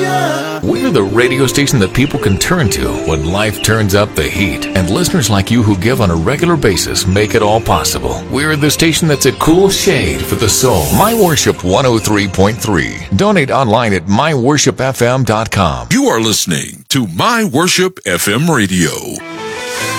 We're the radio station that people can turn to when life turns up the heat. And listeners like you who give on a regular basis make it all possible. We're the station that's a cool shade for the soul. My Worship 103.3. Donate online at myworshipfm.com. You are listening to My Worship FM Radio.